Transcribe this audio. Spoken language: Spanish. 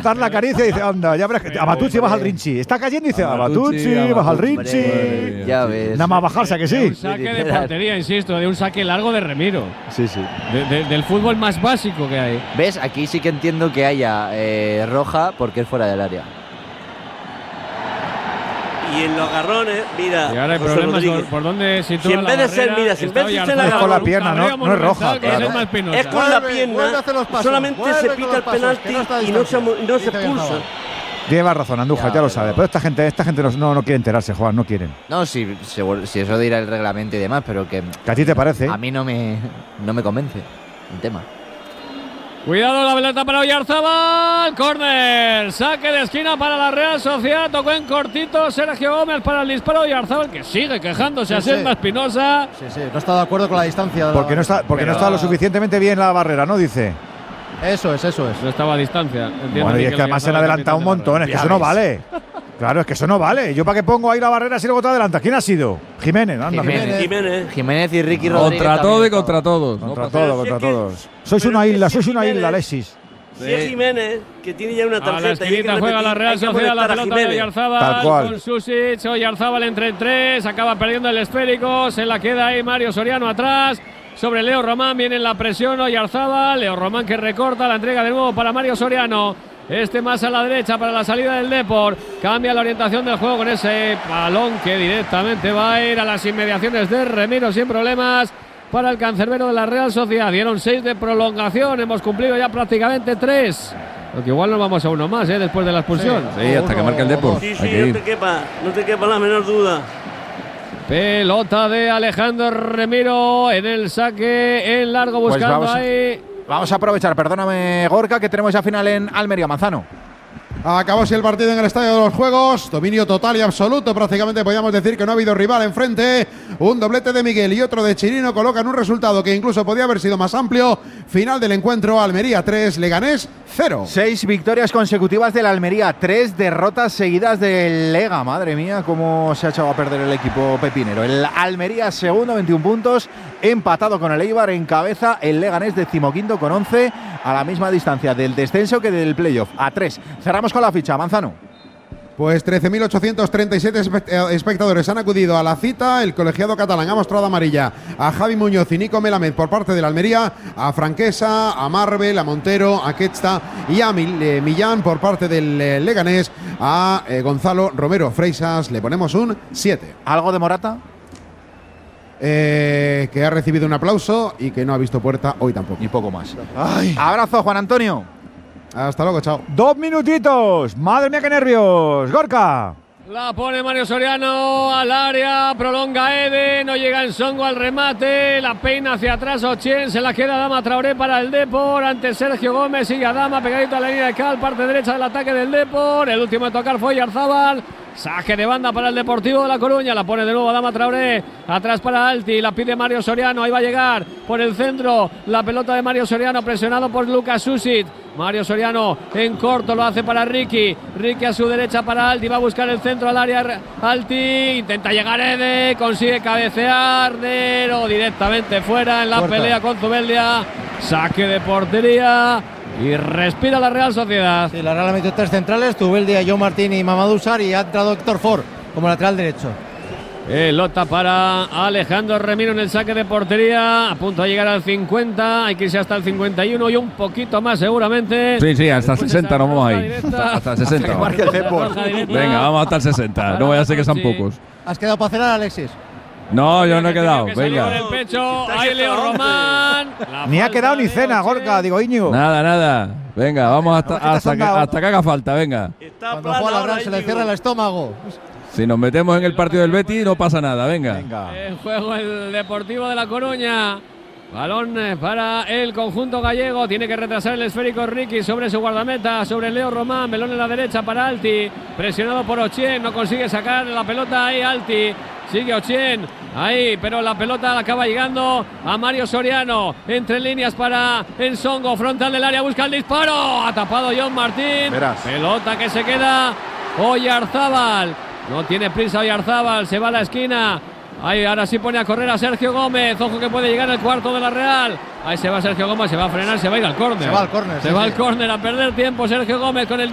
dar la caricia y dice, anda, ya verás que a Batucci vas al Rinchi. Está cayendo y dice, a Batucci vas al Rinchi. Ya ves. Nada más bajarse, que sí. De un saque de portería, insisto, de un saque largo de Remiro. Sí, sí. Del fútbol más básico que hay. ¿Ves? Aquí sí que entiendo que haya roja porque es fuera del área. Y en los agarrones, mira. Y ahora hay José problemas Rodríguez. por dónde sitúa Si en vez de ser, mira, si en vez de ser Es con la pierna, no es roja. Claro. Es con la pierna, solamente se pita el penalti y no se expulsa. Lleva razón, Andújar, ya lo sabe. Pero esta gente no quiere enterarse, Juan, no quieren. No, si eso dirá el reglamento y demás, pero que ¿Que a ti te parece? a mí no me convence el tema. Cuidado la pelota para Oyarzabal. Córner. Saque de esquina para la Real Sociedad. Tocó en cortito Sergio Gómez para el disparo de Oyarzabal, que sigue quejándose a Selma Espinosa. Sí, no está de acuerdo con la distancia. Porque no está lo suficientemente bien la barrera, ¿no? Dice. Eso es. No estaba a distancia. Bueno, y es que además se han adelantado un montón. Es que eso no vale. Claro, es que eso no vale. ¿Yo para qué pongo ahí la barrera si luego te adelanta? ¿Quién ha sido? Jiménez, anda. Jiménez Y Ricky Rodríguez. Contra todo y contra todos. Contra todos. Sois una isla, Alexis. Si es Jiménez, que tiene ya una tarjeta. A la esquinita juega la Real Sociedad, la pelota de Oyarzabal con Susic. Oyarzabal entre tres, acaba perdiendo el esférico. Se la queda ahí Mario Soriano atrás. Sobre Leo Román viene la presión Oyarzabal. Leo Román que recorta, la entrega de nuevo para Mario Soriano. Este más a la derecha para la salida del Depor. Cambia la orientación del juego con ese balón que directamente va a ir a las inmediaciones de Remiro sin problemas para el cancerbero de la Real Sociedad. Dieron 6 de prolongación. Hemos cumplido ya prácticamente 3. Porque igual nos vamos a uno más después de la expulsión. Sí, hasta que marque el Depor. Sí, no te quepa la menor duda. Pelota de Alejandro Remiro en el saque en largo buscando ahí. Vamos a aprovechar, perdóname Gorka, que tenemos ya final en Almería Manzano. Acabó así el partido en el Estadio de los Juegos. Dominio total y absoluto. Prácticamente podríamos decir que no ha habido rival enfrente. Un doblete de Miguel y otro de Chirino colocan un resultado que incluso podía haber sido más amplio. Final del encuentro: Almería 3, Leganés 0. 6 victorias consecutivas del Almería, 3 derrotas seguidas del Lega. Madre mía, cómo se ha echado a perder el equipo pepinero. El Almería segundo, 21 puntos, empatado con el Eibar en cabeza. El Leganés decimoquinto con 11, a la misma distancia del descenso que del playoff, a 3. Cerramos con la ficha, Manzano. Pues 13.837 espectadores han acudido a la cita. El colegiado catalán ha mostrado amarilla a Javi Muñoz y Nico Melamed por parte de la Almería, a Franquesa, a Marvel, a Montero, a Quetsta y a Millán por parte del Leganés, a Gonzalo Romero Freisas. Le ponemos un 7. ¿Algo de Morata? Que ha recibido un aplauso y que no ha visto puerta hoy tampoco. Y poco más. Ay. Abrazo, Juan Antonio. Hasta luego, chao. 2 minutitos. Madre mía, qué nervios. Gorka. La pone Mario Soriano al área, prolonga Ede, no llega en Songo al remate, la peina hacia atrás Ochien, se la queda Dama Traoré para el Depor, ante Sergio Gómez, sigue a Dama pegadito a la línea de cal, parte derecha del ataque del Depor, el último a tocar fue Oyarzabal. Saque de banda para el Deportivo de La Coruña. La pone de nuevo Dama Traoré. Atrás para Alti. La pide Mario Soriano. Ahí va a llegar por el centro. La pelota de Mario Soriano presionado por Lucas Susic. Mario Soriano en corto lo hace para Ricky. Ricky a su derecha para Alti. Va a buscar el centro al área. Alti intenta llegar Ede. Consigue cabecear. Pero directamente fuera en la pelea con Zubeldia. Saque de portería. Y respira la Real Sociedad. Sí, la Real ha metido 3 centrales, Zubeldia, Joe Martín y Mamadou Sarr, y ha entrado Héctor Ford como lateral derecho. Pelota para Alejandro Remiro en el saque de portería, a punto de llegar al 50, hay que irse hasta el 51 y un poquito más seguramente. Sí, hasta el 60 nos vamos ahí. Hasta el 60. Venga, vamos hasta el 60, no voy a ser que sean pocos. ¿Has quedado para cenar, Alexis? No, yo no he quedado. Venga. El pecho, ahí Leo Román. Ni ha quedado ni cena, Gorka, digo Íñigo. Nada. Venga, vamos hasta que haga falta, venga. Cuando juega la Real se le cierra el estómago. Si nos metemos en el partido del Betis no pasa nada, venga. En juego el Deportivo de La Coruña. Balón para el conjunto gallego. Tiene que retrasar el esférico Ricky sobre su guardameta, sobre Leo Román. Melón en la derecha para Alti. Presionado por Ochien. No consigue sacar la pelota ahí Alti. Sigue Ochien ahí, pero la pelota la acaba llegando a Mario Soriano. Entre líneas para Ensongo. Frontal del área. Busca el disparo. Ha tapado John Martín. Verás. Pelota que se queda Oyarzabal. No tiene prisa Oyarzabal. Se va a la esquina. Ahí, ahora sí pone a correr a Sergio Gómez. Ojo que puede llegar el cuarto de la Real. Ahí se va Sergio Gómez, se va a frenar, se va a ir al córner. Se va al córner. Se va al córner a perder tiempo Sergio Gómez con el